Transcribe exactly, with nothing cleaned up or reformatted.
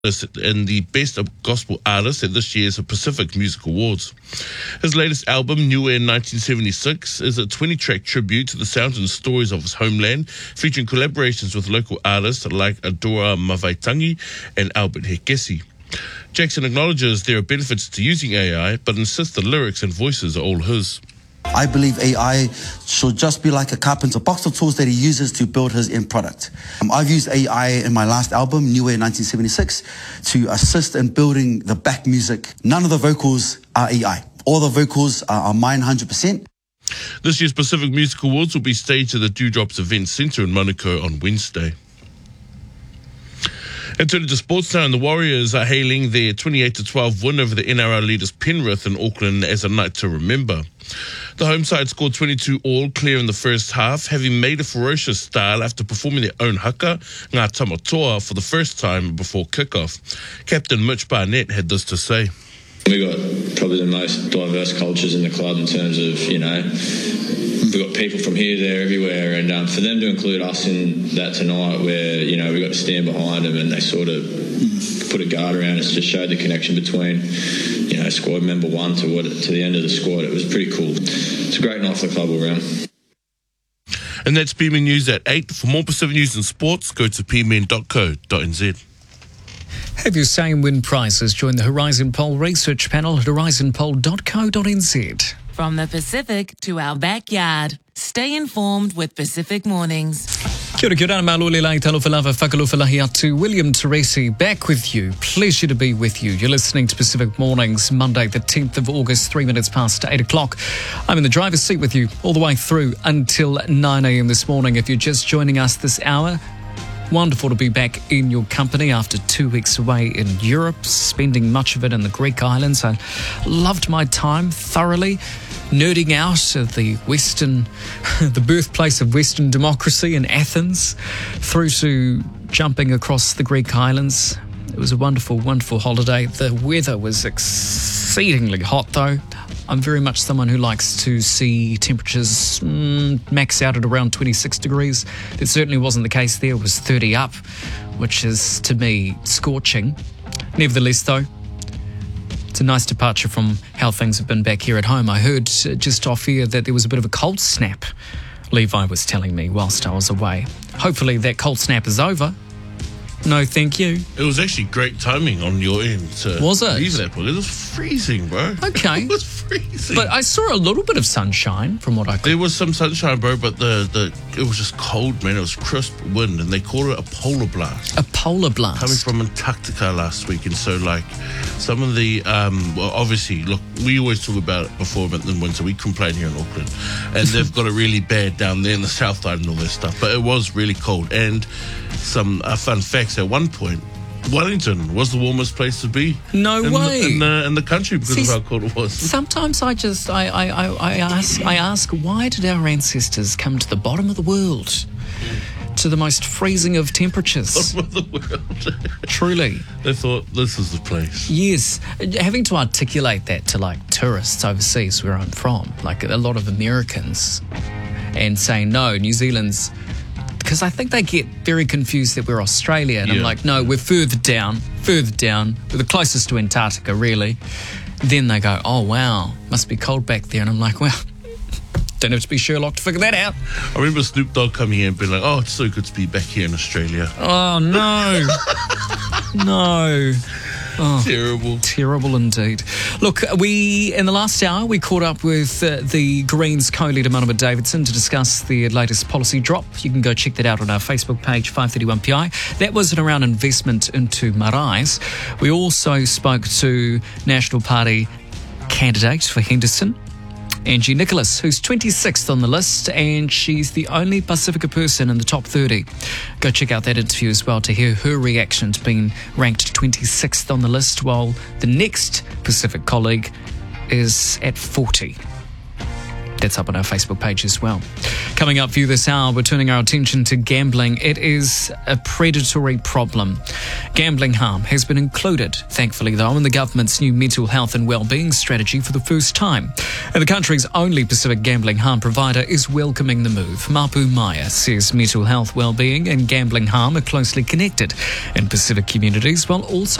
and the Best Gospel Artist at this year's Pacific Music Awards. His latest album, New Air nineteen seventy-six, is a twenty-track tribute to the sounds and stories of his homeland, featuring collaborations with local artists like Adora Mavaitangi and Albert Hekesi. Jackson acknowledges there are benefits to using A I, but insists the lyrics and voices are all his. I believe A I should just be like a carpenter box of tools that he uses to build his end product. Um, I've used A I in my last album, New Air nineteen seventy-six, to assist in building the back music. None of the vocals are A I. All the vocals are, are mine one hundred percent. This year's Pacific Music Awards will be staged at the Dewdrops Event Centre in Manukau on Wednesday. And turning to sports now, and the Warriors are hailing their twenty-eight to twelve win over the N R L leaders Penrith in Auckland as a night to remember. The home side scored twenty-two all clear in the first half, having made a ferocious style after performing their own haka, Ngā Tamatoa, for the first time before kickoff. Captain Mitch Barnett had this to say. We've got probably the most diverse cultures in the club in terms of, you know, we've got people from here, there, everywhere, and um, for them to include us in that tonight where, you know, we got to stand behind them and they sort of put a guard around us, just showed the connection between, you know, squad member one to what to the end of the squad. It was pretty cool. It's a great night for the club all round. And that's P M N News at eight. For more Pacific News and sports, go to p m n dot co dot n z. Have your say in win prizes. Join the Horizon Poll research panel at horizon poll dot co dot n z. From the Pacific to our backyard. Stay informed with Pacific Mornings. Kia ora, kia ora, malole lai talofa lava whakalofa lahi atu. William Teresi back with you. Pleasure to be with you. You're listening to Pacific Mornings, Monday the tenth of August, three minutes past eight o'clock. I'm in the driver's seat with you all the way through until nine a.m. this morning. If you're just joining us this hour, wonderful to be back in your company after two weeks away in Europe, spending much of it in the Greek islands. I loved my time thoroughly, nerding out at the Western, the birthplace of Western democracy in Athens, through to jumping across the Greek islands. It was a wonderful, wonderful holiday. The weather was exceedingly hot, though. I'm very much someone who likes to see temperatures mm, max out at around twenty-six degrees. It certainly wasn't the case there. It was thirty up, which is, to me, scorching. Nevertheless, though, it's a nice departure from how things have been back here at home. I heard uh, just off here that there was a bit of a cold snap, Levi was telling me whilst I was away. Hopefully that cold snap is over. No, thank you. It was actually great timing on your end to was it? leave that book. It was freezing, bro. Okay. It was freezing. But I saw a little bit of sunshine from what I could. There was some sunshine, bro, but the, the it was just cold, man. It was crisp wind, and they called it a polar blast. A polar blast? Coming from Antarctica last week, and so, like, some of the, um, well, obviously, look, we always talk about it before in winter. We complain here in Auckland, and they've got it really bad down there in the south side and all that stuff, but it was really cold. And some uh, fun facts, at one point, Wellington was the warmest place to be. No in way. The, in, the, in the country because See, of how cold it was. Sometimes I just, I, I, I, I, ask, I ask, why did our ancestors come to the bottom of the world? To the most freezing of temperatures. Bottom of the world. Truly. They thought, this is the place. Yes. Having to articulate that to, like, tourists overseas where I'm from, like a lot of Americans, and saying, no, New Zealand's, because I think they get very confused that we're Australia. And yeah. I'm like, no, we're further down, further down. We're the closest to Antarctica, really. Then they go, oh, wow, must be cold back there. And I'm like, well, don't have to be Sherlock to figure that out. I remember Snoop Dogg coming here and being like, oh, it's so good to be back here in Australia. Oh, no. No. Oh, terrible. Terrible indeed. Look, we in the last hour, we caught up with uh, the Greens co-leader, Marama Davidson, to discuss the latest policy drop. You can go check that out on our Facebook page, five thirty-one P I. That was around investment into Marais. We also spoke to National Party candidate for Henderson, Angie Nicholas, who's twenty-sixth on the list, and she's the only Pacifica person in the top thirty. Go check out that interview as well to hear her reaction to being ranked twenty-sixth on the list, while the next Pacific colleague is at forty. That's up on our Facebook page as well. Coming up for you this hour, we're turning our attention to gambling. It is a predatory problem. Gambling harm has been included, thankfully though, in the government's new mental health and wellbeing strategy for the first time. And the country's only Pacific gambling harm provider is welcoming the move. Mapu Maya says mental health, wellbeing and gambling harm are closely connected in Pacific communities, while also